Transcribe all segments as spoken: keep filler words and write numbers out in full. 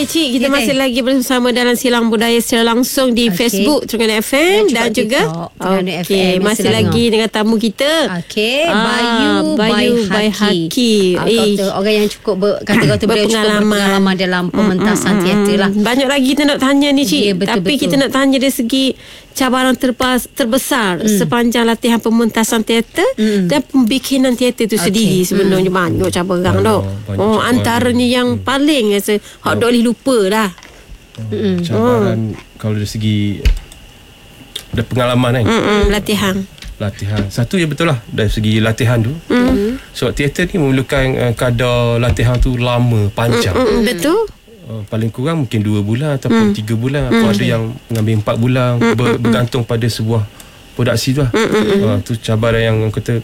Okey Cik, kita Okay. masih lagi bersama dalam Silang Budaya secara langsung di Okay. Facebook Terengganu F M Dan dan, juga juga TikTok, Terengganu F M. okey, Yang masih sedang lagi dengan tamu kita. Okey, Ah, Bayu, Bayu by by Haki. Haki. Ah, Eh. kata orang yang cukup ber, kata-kata beliau cukup Berpengalaman. berpengalaman dalam pementasan teater lah. Banyak lagi kita nak tanya ni Cik. Ya, betul, Tapi betul. kita nak tanya dari segi cabaran terpas, terbesar Hmm. sepanjang latihan pementasan teater dan pembikinan teater itu Okey. sendiri. Sebenarnya banyak cabaran Banyak, dok. banyak Oh, cabaran. antaranya yang paling rasa hak dok boleh lupa dah. Hmm. Cabaran kalau dari segi ada pengalaman kan, Mm-mm, latihan. latihan. Satu yang betul lah dari segi latihan tu. Mm. Sebab teater ni memerlukan uh, kadar latihan tu lama, panjang. Mm, betul. Uh, paling kurang mungkin dua bulan ataupun tiga bulan. Atau ada yang mengambil empat bulan. Ber, bergantung pada sebuah produksi tu lah. Uh, tu cabaran yang orang kata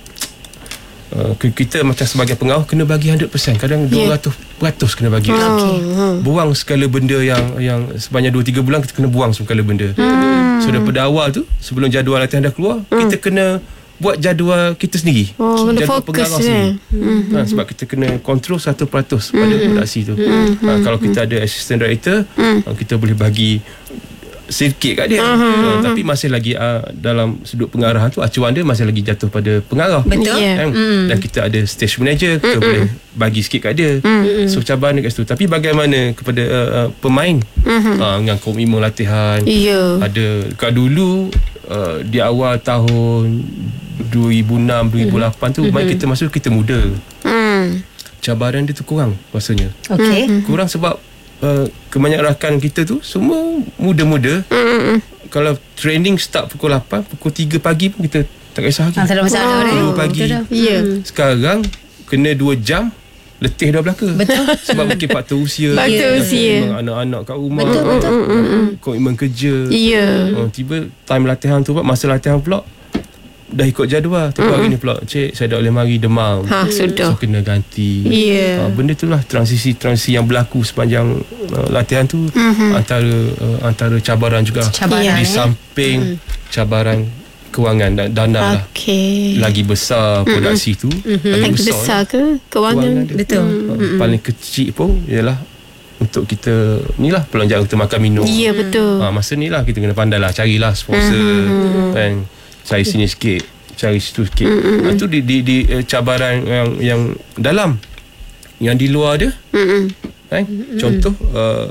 uh, kita macam sebagai pengawas kena bagi one hundred percent. Kadang Yeah. dua ratus peratus kena bagi. Okay. Buang segala benda yang yang sebanyak dua tiga bulan kita kena buang segala benda. Hmm. So daripada awal tu sebelum jadual latihan dah keluar, hmm. kita kena buat jadual kita sendiri. Oh, kena Jadual fokus pengarah eh. sendiri. Hmm. Ha, sebab kita kena kontrol seratus peratus pada produksi tu. Hmm. Ha, kalau kita ada assistant director, hmm. ha, kita boleh bagi sedikit kat dia. Uh-huh. Ha, tapi masih lagi uh, dalam sudut pengarahan tu acuan dia masih lagi jatuh pada pengarah. Betul. Yeah. Kan? Mm. Dan kita ada stage manager, kita mm boleh bagi sikit kat dia. Mm. So cabaran dia kat situ. Tapi bagaimana kepada uh, uh, pemain mm-hmm. uh, dengan komitmen latihan. Ya. Ada kat dulu uh, di awal tahun dua ribu enam dua ribu lapan tu mm-hmm. main kita masuk kita muda. Mm. Cabaran dia tu kurang rasanya. Okey. Hmm. Kurang sebab uh, kebanyakan rakan kita tu semua muda-muda. Mm. Kalau training start pukul lapan, pukul tiga pagi pun kita tak kisah lagi. Ah, tak ada masalah Oh. dah. Dua pagi. Betul dah. Ya. Sekarang kena dua jam letih dah belaka. Betul. Sebab mungkin faktor usia. Faktor dan usia. memang anak-anak kat rumah. Betul, betul. Komitmen kerja. Ya. Oh, tiba time latihan tu, masa latihan pula dah ikut jadual. Tapi hari ni pula, cik saya dah boleh mari demam. Ha, sudah. So kena ganti. Ya. Ha, benda tu lah transisi-transisi yang berlaku sepanjang uh, latihan tu mm-hmm. antara uh, antara cabaran juga. Cabaran, Di eh. samping cabaran kewangan dan dana lah. Okey. Lagi besar produksi tu, lagi Lagi besar. besar ke kewangan? dia. Betul. Uh, paling kecil pun ialah untuk kita ni lah pelanjar kita makan minum. Ya, betul. Ha, masa ni lah kita kena pandai lah carilah sponsor kan, cari sini sikit, cari situ sikit. Ha, tu di, di, di uh, cabaran yang yang dalam, yang di luar dia Mm-mm. kan. Contoh uh,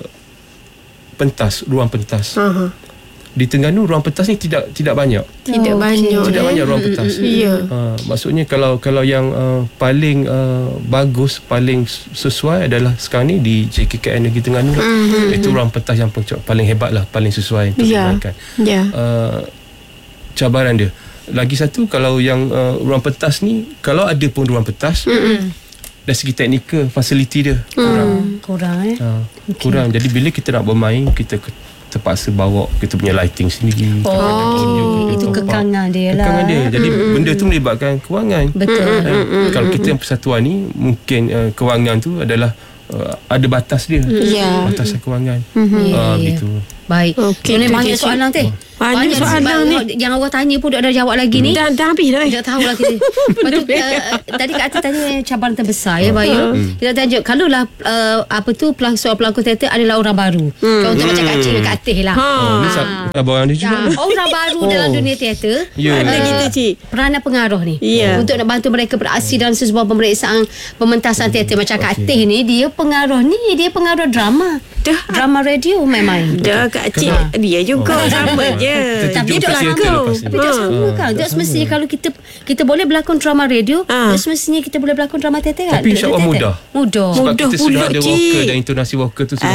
pentas, ruang pentas. Aha. Di Terengganu ruang pentas ni tidak tidak banyak. Tidak Oh, banyak. Tidak eh? banyak ruang pentas. Ya. Ha, maksudnya kalau kalau yang uh, paling uh, bagus, paling sesuai adalah sekarang ni di J K K N Negeri Terengganu lah. Mhm. Itu ruang pentas yang paling hebat lah, paling sesuai untuk Ya. dimainkan. Ya. Uh, cabaran dia. Lagi satu, kalau yang uh, ruang pentas ni, kalau ada pun ruang pentas, dari segi teknikal, fasiliti dia kurang. Kurang eh. Ha, kurang. Jadi bila kita nak bermain, kita ke- terpaksa bawa kita punya lighting sendiri. Oh, Kita punya itu top up. kekangan dia lah. Kekangan dia. Jadi benda tu melibatkan kewangan. Betul. Kan? Kalau kita yang persatuan ni, mungkin uh, kewangan tu adalah uh, ada batas dia. Ya. Batasan kewangan. Ya, Ah, ya. gitu. Baik. Okey, Sebenarnya tu banyak je, Cik. soalan teh. Banyak soalan ni. Yang awak tanya pun dah ada jawab lagi ni. Dah, dah habis dah. eh? Tak tahu lah kita. Lepas tu, uh, tadi Kak Atin tanya cabaran terbesar ya Bayu. Kita tanya kalau lah uh, apa tu pelakon seorang pelakon teater adalah orang baru. Kalau untuk macam Kak Cik dengan Kak Atin lah. Ha. Oh, ni sab- abang dia juga. Ya, orang baru dalam dunia teater. Ya. Ada uh, kita, Cik. Peranan pengaruh ni. Ya. Untuk nak bantu mereka beraksi dalam sebuah pemeriksaan pementasan teater macam Kak Okey. Atin ni, dia pengaruh ni, dia pengaruh drama. Dah. Drama radio main-main. Dah Kak Cik. Dia juga sama je. Kita Tapi tunjuk dia teater berlakon. lepas ni. Tapi tak sama kan. Tak semestinya kalau kita kita boleh berlakon drama radio, Ah. tak semestinya kita boleh berlakon drama teater kan. Tapi insyaAllah Teater. mudah. Mudah. Sebab Mudah kita pula, sudah ada Cik. vocal dan intonasi vocal tu sudah